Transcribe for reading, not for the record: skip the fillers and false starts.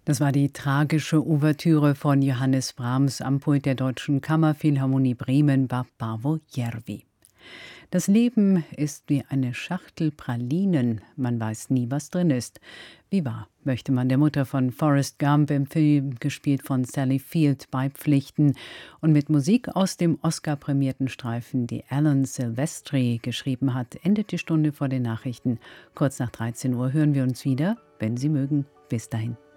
Das war die tragische Ouvertüre von Johannes Brahms am Pult der Deutschen Kammerphilharmonie Bremen bei Paavo Järvi. Das Leben ist wie eine Schachtel Pralinen, man weiß nie, was drin ist. Wie wahr möchte man der Mutter von Forrest Gump im Film, gespielt von Sally Field, beipflichten. Und mit Musik aus dem Oscar-prämierten Streifen, die Alan Silvestri geschrieben hat, endet die Stunde vor den Nachrichten. Kurz nach 13 Uhr hören wir uns wieder, wenn Sie mögen. Bis dahin.